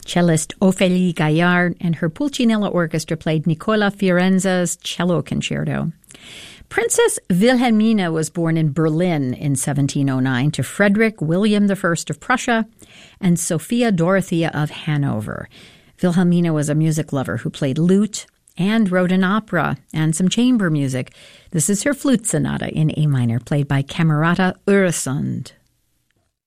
Cellist Ophélie Gaillard and her Pulcinella Orchestra played Nicola Fiorenza's Cello Concerto. Princess Wilhelmina was born in Berlin in 1709 to Frederick William I of Prussia and Sophia Dorothea of Hanover. Wilhelmina was a music lover who played lute and wrote an opera and some chamber music. This is her flute sonata in A minor, played by Camerata Öresund.